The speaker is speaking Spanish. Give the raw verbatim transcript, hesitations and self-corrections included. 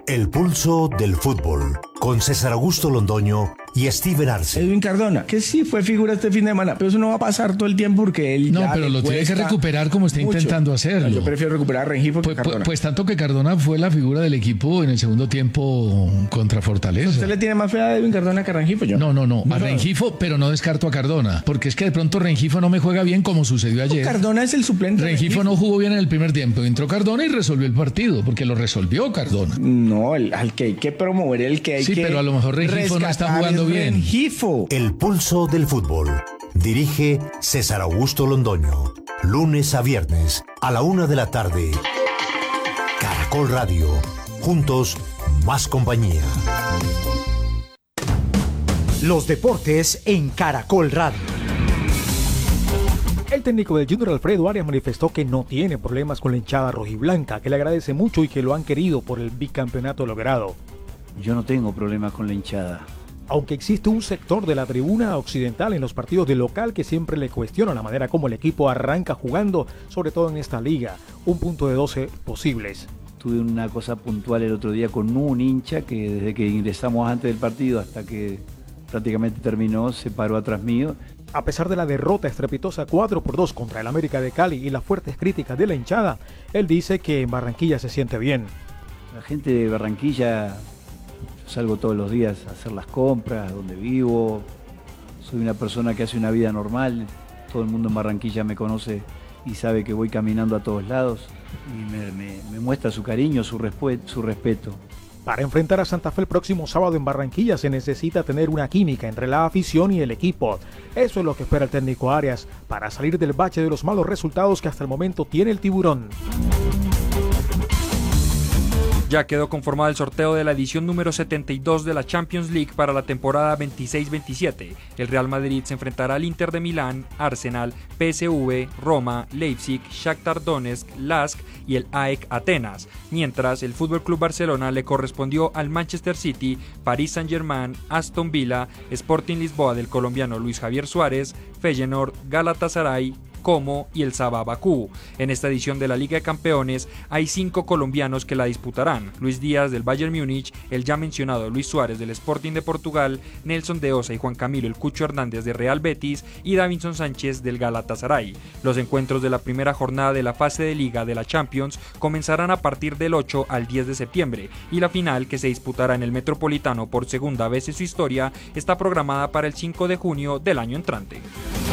El pulso del fútbol, con César Augusto Londoño y Steven Arce. Edwin Cardona, que sí fue figura este fin de semana, pero eso no va a pasar todo el tiempo porque él No, ya pero lo tiene que recuperar como está mucho. intentando hacerlo. No, yo prefiero recuperar a Rengifo pues, que Cardona. Pues, pues tanto que Cardona fue la figura del equipo en el segundo tiempo contra Fortaleza. ¿Usted le tiene más fe a Edwin Cardona que a Rengifo? Yo. No, no, no, no a Rengifo, pero no descarto a Cardona, porque es que de pronto Rengifo no me juega bien como sucedió ayer. Cardona es el suplente. Rengifo, Rengifo no jugó bien en el primer tiempo, entró Cardona y resolvió el partido, porque lo resolvió Cardona. No, el, al que hay que promover, el que hay sí, que Sí, pero a lo mejor Rengifo no está jugando bien. Rengifo. El pulso del fútbol. Dirige César Augusto Londoño. Lunes a viernes a la una de la tarde. Caracol Radio. Juntos, más compañía. Los deportes en Caracol Radio. El técnico del Junior Alfredo Arias manifestó que no tiene problemas con la hinchada rojiblanca, que le agradece mucho y que lo han querido por el bicampeonato logrado. Yo no tengo problemas con la hinchada. Aunque existe un sector de la tribuna occidental en los partidos de local que siempre le cuestiona la manera como el equipo arranca jugando, sobre todo en esta liga, un punto de doce posibles. Tuve una cosa puntual el otro día con un hincha que desde que ingresamos antes del partido hasta que prácticamente terminó se paró atrás mío. A pesar de la derrota estrepitosa cuatro por dos contra el América de Cali y las fuertes críticas de la hinchada, él dice que en Barranquilla se siente bien. La gente de Barranquilla... Yo salgo todos los días a hacer las compras, donde vivo, soy una persona que hace una vida normal, todo el mundo en Barranquilla me conoce y sabe que voy caminando a todos lados y me, me, me muestra su cariño, su, respe- su respeto. Para enfrentar a Santa Fe el próximo sábado en Barranquilla se necesita tener una química entre la afición y el equipo. Eso es lo que espera el técnico Arias para salir del bache de los malos resultados que hasta el momento tiene el Tiburón. Ya quedó conformado el sorteo de la edición número setenta y dos de la Champions League para la temporada veintiséis veintisiete. El Real Madrid se enfrentará al Inter de Milán, Arsenal, P S V, Roma, Leipzig, Shakhtar Donetsk, Lask y el A E C Atenas, mientras el F C Barcelona le correspondió al Manchester City, Paris Saint-Germain, Aston Villa, Sporting Lisboa del colombiano Luis Javier Suárez, Feyenoord, Galatasaray, Como y el Sabah Bakú. En esta edición de la Liga de Campeones hay cinco colombianos que la disputarán: Luis Díaz del Bayern Múnich, el ya mencionado Luis Suárez del Sporting de Portugal, Nelson de Osa y Juan Camilo el Cucho Hernández de Real Betis y Davinson Sánchez del Galatasaray. Los encuentros de la primera jornada de la fase de Liga de la Champions comenzarán a partir del ocho al diez de septiembre y la final, que se disputará en el Metropolitano por segunda vez en su historia, está programada para el cinco de junio del año entrante.